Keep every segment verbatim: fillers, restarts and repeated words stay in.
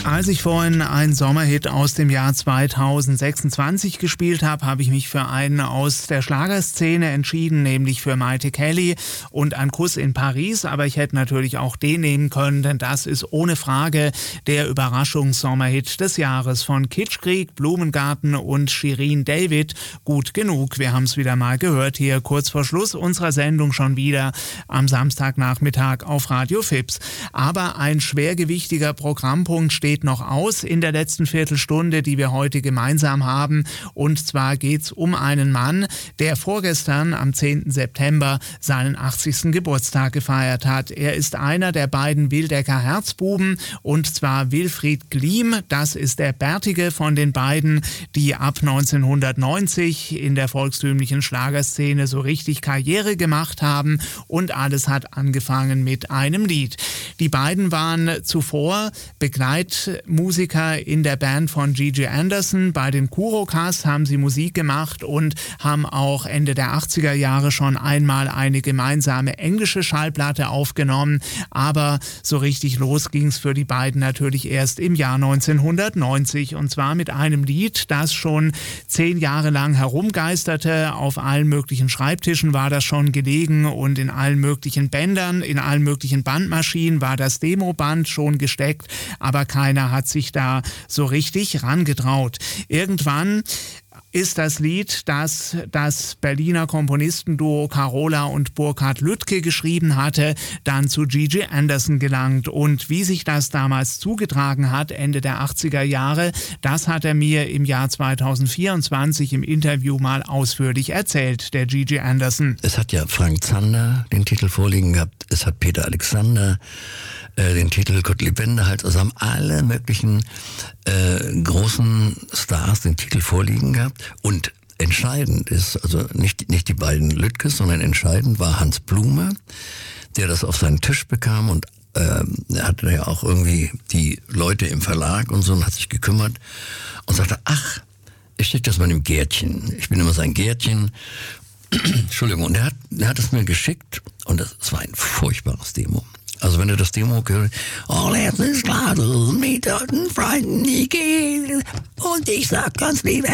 Als ich vorhin einen Sommerhit aus dem Jahr zweitausendsechsundzwanzig gespielt habe, habe ich mich für einen aus der Schlagerszene entschieden, nämlich für Mayte Kelly und Ein Kuss in Paris. Aber ich hätte natürlich auch den nehmen können, denn das ist ohne Frage der Überraschungssommerhit des Jahres von Kitschkrieg, Blumengarten und Shirin David. Gut genug, wir haben es wieder mal gehört hier kurz vor Schluss unserer Sendung schon wieder am Samstagnachmittag auf Radio Fips. Aber ein schwergewichtiger Programmpunkt steht noch aus in der letzten Viertelstunde, die wir heute gemeinsam haben. Und zwar geht's um einen Mann, der vorgestern am zehnten September seinen achtzigsten Geburtstag gefeiert hat. Er ist einer der beiden Wildecker Herzbuben, und zwar Wilfried Gliem. Das ist der Bärtige von den beiden, die ab neunzehnhundertneunzig in der volkstümlichen Schlagerszene so richtig Karriere gemacht haben, und alles hat angefangen mit einem Lied. Die beiden waren zuvor Begleitmusiker in der Band von Gigi Anderson. Bei den Kurokas haben sie Musik gemacht und haben auch Ende der achtziger Jahre schon einmal eine gemeinsame englische Schallplatte aufgenommen. Aber so richtig los ging es für die beiden natürlich erst im Jahr neunzehnhundertneunzig, und zwar mit einem Lied, das schon zehn Jahre lang herumgeisterte. Auf allen möglichen Schreibtischen war das schon gelegen und in allen möglichen Bändern, in allen möglichen Bandmaschinen war das Demoband schon gesteckt, aber keiner hat sich da so richtig rangetraut. Irgendwann ist das Lied, das das Berliner Komponistenduo Carola und Burkhard Lüttke geschrieben hatte, dann zu Gigi Anderson gelangt. Und wie sich das damals zugetragen hat, Ende der achtziger Jahre, das hat er mir im Jahr zweitausendvierundzwanzig im Interview mal ausführlich erzählt, der Gigi Anderson. Es hat ja Frank Zander den Titel vorliegen gehabt, es hat Peter Alexander äh, den Titel Gottlieb Wendehals, also haben alle möglichen äh, großen Stars den Titel vorliegen gehabt. Und entscheidend ist, also nicht, nicht die beiden Lüttges, sondern entscheidend war Hans Blume, der das auf seinen Tisch bekam, und ähm, er hatte ja auch irgendwie die Leute im Verlag und so und hat sich gekümmert und sagte, ach, ich schicke das mal dem Gärtchen. Ich bin immer sein Gärtchen. Entschuldigung, und er hat, er hat es mir geschickt, und das, das war ein furchtbares Demo. Also wenn du das Demo gehört, oh, letztes Glas mit den Freunden, die gehen, und ich sag ganz lieb,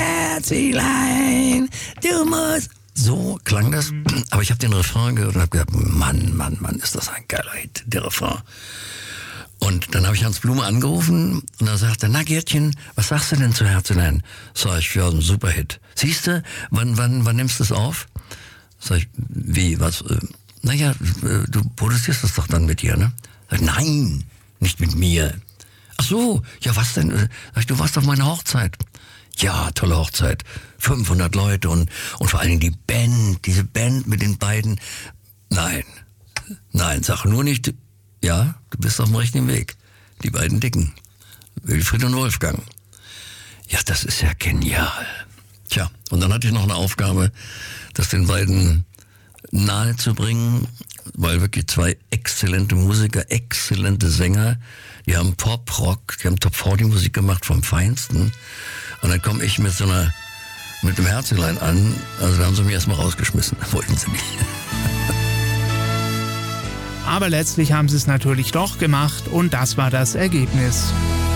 Herzlein, du musst. So klang das, aber ich habe den Refrain gehört und habe gedacht, Mann, Mann, Mann, ist das ein geiler Hit, der Refrain. Und dann habe ich Hans Blume angerufen und er sagte, na Gärtchen, was sagst du denn zu Herzlein? Sag ich, ja, ein super Hit. Siehst du, wann, wann, wann nimmst du es auf? Sag ich, wie, was? Naja, du produzierst das doch dann mit dir, ne? Sag ich, nein, nicht mit mir. Ach so, ja, was denn? Sag ich, du warst auf meiner Hochzeit. Ja, tolle Hochzeit. fünfhundert Leute und, und vor allen Dingen die Band, diese Band mit den beiden. Nein, nein, sag nur nicht, ja, du bist auf dem richtigen Weg. Die beiden Dicken, Wilfried und Wolfgang. Ja, das ist ja genial. Tja, und dann hatte ich noch eine Aufgabe, das den beiden nahe zu bringen, weil wirklich zwei exzellente Musiker, exzellente Sänger, die haben Pop, Rock, die haben Top vierzig Musik gemacht vom Feinsten. Und dann komme ich mit so einer, mit dem Herzlein an, also da haben sie mich erstmal rausgeschmissen, wollten sie nicht. Aber letztlich haben sie es natürlich doch gemacht, und das war das Ergebnis.